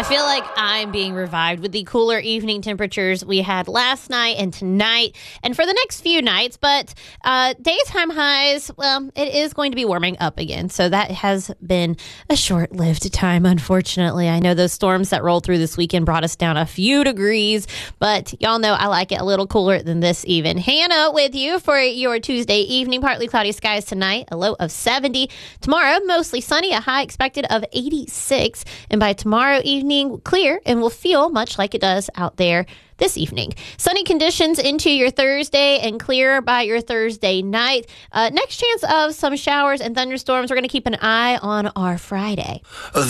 I feel like I'm being revived with the cooler evening temperatures we had last night and tonight and for the next few nights. But daytime highs, well, it is going to be warming up again. So that has been a short-lived time, unfortunately. I know those storms that rolled through this weekend brought us down a few degrees, but y'all know I like it a little cooler than this even. Hannah with you for your Tuesday evening. Partly cloudy skies tonight, a low of 70. Tomorrow, mostly sunny, a high expected of 86. And by tomorrow evening, clear and will feel much like it does out there this evening. Sunny conditions into your Thursday and clear by your Thursday night. Next chance of some showers and thunderstorms. We're going to keep an eye on our Friday.